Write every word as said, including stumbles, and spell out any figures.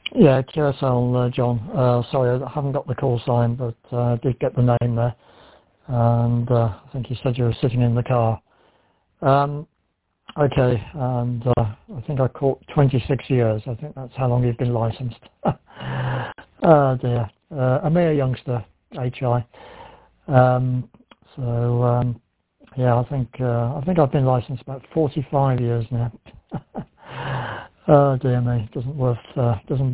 Yeah, Curacao, uh, John. Uh, sorry, I haven't got the call sign, but uh, I did get the name there. And uh, I think you said you were sitting in the car. Um, okay, and uh, I think I caught twenty-six years. I think that's how long you've been licensed. Oh dear. Uh, a mere youngster, H I. Um, so um, yeah, I think uh, I think I've been licensed about forty-five years now. Oh dear me, doesn't worth uh, doesn't